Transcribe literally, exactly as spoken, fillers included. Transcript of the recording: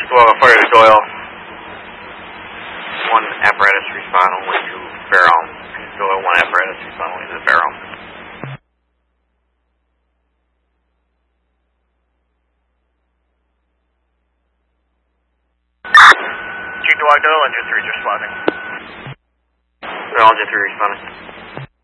Well, fire to Doyle. One apparatus respond only to Barrow. Doyle, one apparatus respond only to the Barrow. Chief Dog Doyle, Engine three just responding. Doyle, Engine three responding.